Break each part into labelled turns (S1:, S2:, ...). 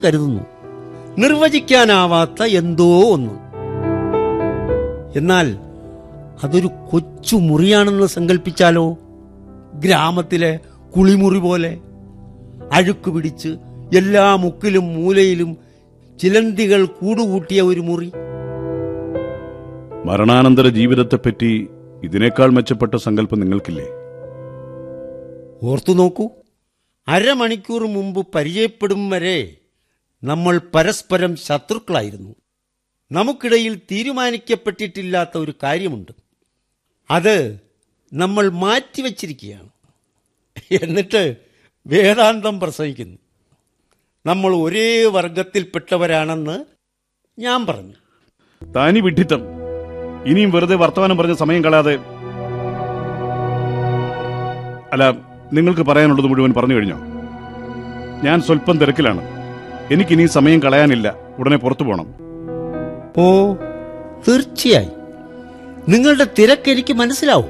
S1: കരുതുന്നു. നിർവചിക്കാനാവാത്ത എന്തോ ഒന്ന്. എന്നാൽ അതൊരു കൊച്ചു മുറിയാണെന്ന് സങ്കല്പിച്ചാലോ? ഗ്രാമത്തിലെ കുളിമുറി പോലെ അഴുക്ക് പിടിച്ച് എല്ലാ മുക്കിലും മൂലയിലും ചിലന്തികൾ കൂടുകൂട്ടിയ ഒരു മുറി.
S2: മരണാനന്തര ജീവിതത്തെപ്പറ്റി ഇതിനേക്കാൾ മെച്ചപ്പെട്ട സങ്കല്പം നിങ്ങൾക്കില്ലേ?
S1: ഓർത്തു നോക്കൂ, അരമണിക്കൂർ മുമ്പ് പരിചയപ്പെടും വരെ നമ്മൾ പരസ്പരം ശത്രുക്കളായിരുന്നു. നമുക്കിടയിൽ തീരുമാനിക്കപ്പെട്ടിട്ടില്ലാത്ത ഒരു കാര്യമുണ്ട്. അത് നമ്മൾ മാറ്റിവെച്ചിരിക്കുകയാണ്. എന്നിട്ട് വേദാന്തം പ്രസംഗിക്കുന്നു. നമ്മൾ ഒരേ വർഗത്തിൽപ്പെട്ടവരാണെന്ന് ഞാൻ പറഞ്ഞു.
S2: താനി വിഡ്ഢിത്തം. ഇനിയും വെറുതെ വർത്തമാനം പറഞ്ഞ സമയം കളയാതെ. അല്ല, നിങ്ങൾക്ക് പറയാനുള്ളത് മുഴുവൻ പറഞ്ഞു കഴിഞ്ഞോ? ഞാൻ സ്വല്പം തിരക്കിലാണ്. എനിക്കിനി സമയം കളയാനില്ല. ഉടനെ പുറത്തു പോകണം.
S1: ഓ, തീർച്ചയായും നിങ്ങളുടെ തിരക്ക് എനിക്ക് മനസ്സിലാവും.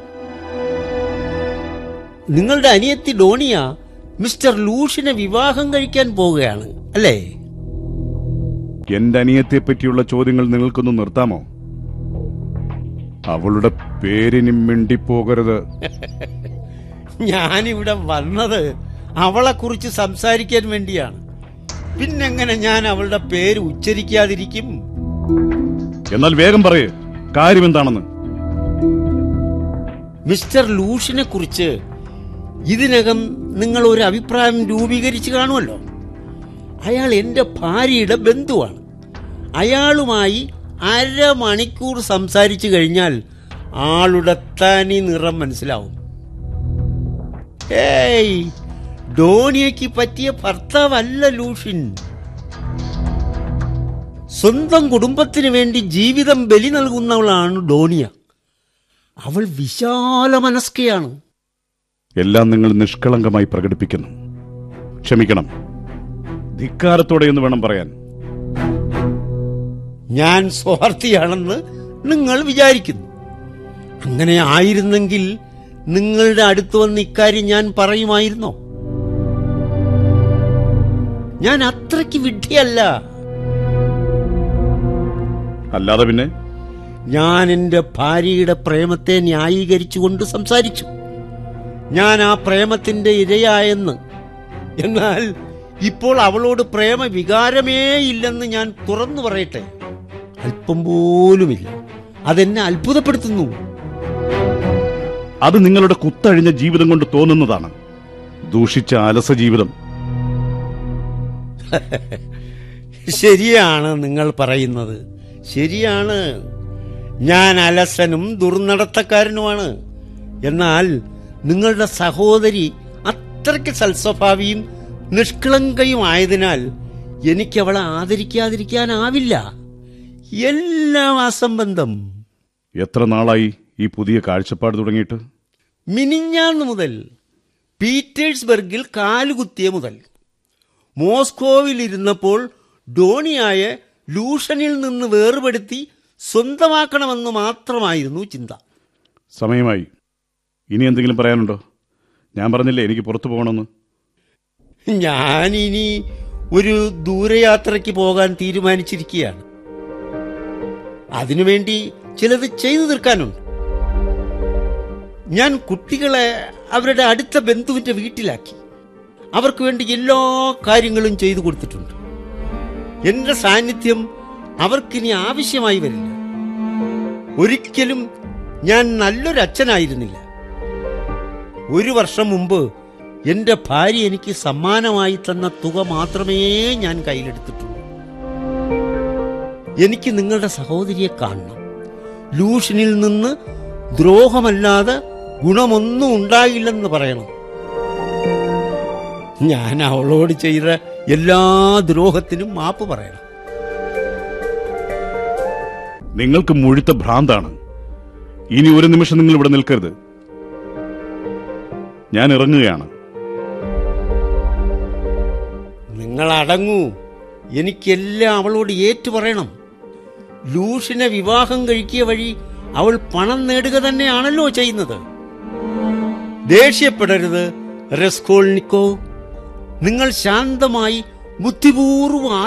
S1: നിങ്ങളുടെ അനിയത്തി ഡോണിയ മിസ്റ്റർ ലൂഷിനെ വിവാഹം കഴിക്കാൻ പോവുകയാണ് അല്ലേ?
S2: എന്റെ അനിയത്തെ പറ്റിയുള്ള ചോദ്യങ്ങൾ നിങ്ങൾക്കൊന്ന് നിർത്താമോ? അവളുടെ പേരിനും മിണ്ടിപ്പോകരുത്.
S1: ഞാനിവിടെ വന്നത് അവളെക്കുറിച്ച് സംസാരിക്കാൻ വേണ്ടിയാണ്. പിന്നെങ്ങനെ ഞാൻ അവളുടെ പേര് ഉച്ചരിക്കാതിരിക്കും?
S2: എന്നാൽ വേഗം പറയേ, കാര്യം എന്താണെന്ന്.
S1: മിസ്റ്റർ ലൂഷിനെ കുറിച്ച് ഇതിനകം നിങ്ങൾ ഒരു അഭിപ്രായം രൂപീകരിച്ചു കാണുമല്ലോ. അയാൾ എന്റെ ഭാര്യയുടെ ബന്ധുവാണ്. അയാളുമായി അരമണിക്കൂർ സംസാരിച്ചു കഴിഞ്ഞാൽ ആളുടെ തനി നിറം മനസ്സിലാവും. ഏയ്, ഡോണിയയ്ക്ക് പറ്റിയ ഭർത്താവല്ല ലൂഷിൻ. സ്വന്തം കുടുംബത്തിന് വേണ്ടി ജീവിതം ബലി നൽകുന്നവളാണ് ഡോണിയ. അവൾ വിശാല മനസ്കയാണ്.
S2: എല്ലാം നിങ്ങൾ നിഷ്കളങ്കമായി പ്രകടിപ്പിക്കുന്നു. ക്ഷമിക്കണം, ധിക്കാരത്തോടെ എന്ന് വേണം പറയാൻ.
S1: ഞാൻ സ്വാർത്ഥിയാണെന്ന് നിങ്ങൾ വിചാരിക്കുന്നു. അങ്ങനെ ആയിരുന്നെങ്കിൽ നിങ്ങളുടെ അടുത്ത് വന്ന് ഇക്കാര്യം ഞാൻ പറയുമായിരുന്നോ? ഞാൻ അത്രയ്ക്ക് വിഡ്ഢിയല്ല.
S2: അല്ലാതെ പിന്നെ?
S1: ഞാൻ എന്റെ ഭാര്യയുടെ പ്രേമത്തെ ന്യായീകരിച്ചുകൊണ്ട് സംസാരിച്ചു. ഞാൻ ആ പ്രേമത്തിന്റെ ഇരയായെന്ന്. എന്നാൽ ഇപ്പോൾ അവളോട് പ്രേമ വികാരമേ ഇല്ലെന്ന് ഞാൻ തുറന്നു പറയട്ടെ. അല്പം പോലുമില്ല. അതെന്നെ അത്ഭുതപ്പെടുത്തുന്നു.
S2: അത് നിങ്ങളുടെ കുത്തഴിഞ്ഞ ജീവിതം കൊണ്ട് തോന്നുന്നതാണ്. ദൂഷിച്ച അലസ ജീവിതം.
S1: ശരിയാണ് നിങ്ങൾ പറയുന്നത്. ശരിയാണ്, ഞാൻ അലസനും ദുർനടത്തക്കാരനുമാണ്. എന്നാൽ നിങ്ങളുടെ സഹോദരി അത്രയ്ക്ക് സൽസ്വഭാവിയും നിഷ്കളങ്കയും ആയതിനാൽ എനിക്കവളെ ആദരിക്കാതിരിക്കാനാവില്ല. എല്ലാം അസംബന്ധം.
S2: എത്ര നാളായി ഈ പുതിയ കാഴ്ചപ്പാട് തുടങ്ങിയിട്ട്?
S1: മിനിഞ്ഞാന്ന് മുതൽ. പീറ്റേഴ്സ്ബർഗിൽ കാലുകുത്തിയ മുതൽ. മോസ്കോവിലിരുന്നപ്പോൾ ഡോണിയായ ലൂഷനിൽ നിന്ന് വേർപെടുത്തി സ്വന്തമാക്കണമെന്ന് മാത്രമായിരുന്നു ചിന്ത.
S2: സമയമായി. ഇനി എന്തെങ്കിലും പറയാനുണ്ടോ? ഞാൻ പറഞ്ഞില്ലേ എനിക്ക് പുറത്തു പോകണമെന്ന്.
S1: ഞാനിനി ഒരു ദൂരയാത്രയ്ക്ക് പോകാൻ തീരുമാനിച്ചിരിക്കുകയാണ്. അതിനുവേണ്ടി ചിലത് ചെയ്തു തീർക്കാനുണ്ട്. ഞാൻ കുട്ടികളെ അവരുടെ അടുത്ത ബന്ധുവിന്റെ വീട്ടിലാക്കി. അവർക്ക് വേണ്ടി എല്ലാ കാര്യങ്ങളും ചെയ്തു കൊടുത്തിട്ടുണ്ട്. എന്റെ സാന്നിധ്യം അവർക്കിനി ആവശ്യമായി വരില്ല. ഒരിക്കലും ഞാൻ നല്ലൊരു അച്ഛനായിരുന്നില്ല. 1 വർഷം മുമ്പ് എന്റെ ഭാര്യ എനിക്ക് സമ്മാനമായി തന്ന തുക മാത്രമേ ഞാൻ കയ്യിലെടുത്തിട്ടുള്ളൂ. എനിക്ക് നിങ്ങളുടെ സഹോദരിയെ കാണണം. ലൂഷനിൽ നിന്ന് ദ്രോഹമല്ലാതെ ഗുണമൊന്നും ഉണ്ടായില്ലെന്ന് പറയണം. ഞാൻ അവളോട് ചെയ്ത എല്ലാ ദ്രോഹത്തിനും മാപ്പ് പറയണം.
S2: നിങ്ങൾക്ക് മുഴുത്ത ഭ്രാന്താണ്. ഇനി ഒരു നിമിഷം നിങ്ങൾ ഇവിടെ നിൽക്കരുത്. ഞാൻ ഇറങ്ങുകയാണ്.
S1: നിങ്ങൾ അടങ്ങൂ. എനിക്കെല്ലാം അവളോട് ഏറ്റുപറയണം. ലൂഷിനെ വിവാഹം കഴിക്കിയ വഴി അവൾ പണം നേടുക തന്നെയാണല്ലോ ചെയ്യുന്നത്. ദേഷ്യപ്പെടരുത് റെസ്കോൾനിക്കോവ്. നിങ്ങൾ ശാന്തമായി ബുദ്ധിപൂർവ്വം